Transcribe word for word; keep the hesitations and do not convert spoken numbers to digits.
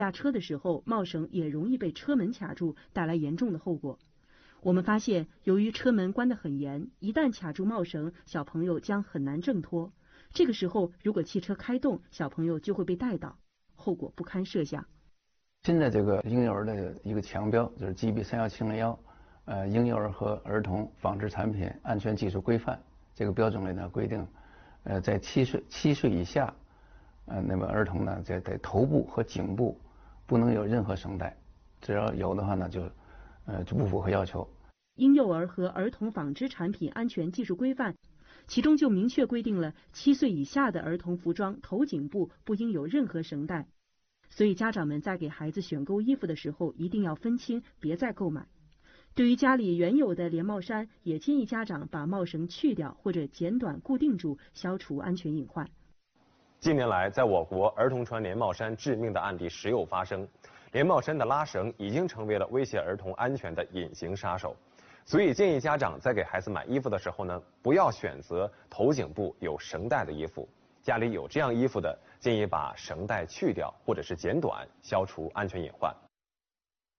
下车的时候，帽绳也容易被车门卡住，带来严重的后果。我们发现，由于车门关得很严，一旦卡住帽绳，小朋友将很难挣脱。这个时候，如果汽车开动，小朋友就会被带倒，后果不堪设想。 现在这个婴幼儿的一个强标就是 G B 三一七零一，呃，婴幼儿和儿童纺织产品安全技术规范这个标准里呢规定，呃，在七岁七岁以下，呃，那么儿童呢在在头部和颈部不能有任何绳带，只要有的话呢就，呃，就不符合要求。 婴幼儿和儿童纺织产品安全技术规范，其中就明确规定了七岁以下的儿童服装头颈部不应有任何绳带。所以家长们在给孩子选购衣服的时候，一定要分清，别再购买。对于家里原有的连帽衫，也建议家长把帽绳去掉或者剪短固定住，消除安全隐患。 近年来，在我国儿童穿连帽衫致命的案例时有发生，连帽衫的拉绳已经成为了威胁儿童安全的隐形杀手。所以建议家长在给孩子买衣服的时候呢，不要选择头颈部有绳带的衣服。家里有这样衣服的，建议把绳带去掉或者是剪短，消除安全隐患。